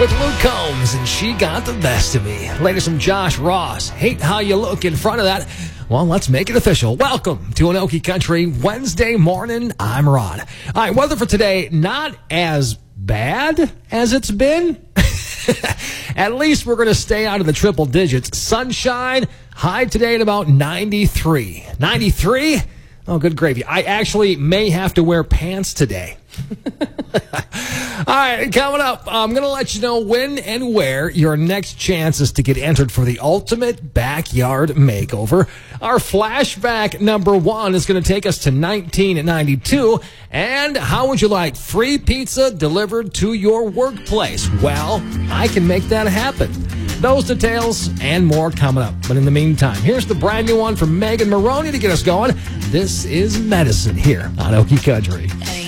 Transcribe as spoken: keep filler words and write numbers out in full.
with Luke Combs, and She Got the Best of Me. Latest from Josh Ross, Hate How You Look. In front of that, well, let's make it official. Welcome to Anoki Country Wednesday morning. I'm Rod. All right, weather for today, not as bad as it's been. At least we're going to stay out of the triple digits. Sunshine, high today at about ninety-three. ninety-three? Oh, good gravy. I actually may have to wear pants today. All right, coming up, I'm going to let you know when and where your next chance is to get entered for the ultimate backyard makeover. Our flashback number one is going to take us to nineteen ninety-two. And how would you like free pizza delivered to your workplace? Well, I can make that happen. Those details and more coming up. But in the meantime, here's the brand new one from Megan Maroney to get us going. This is Medicine here on Anoki Country.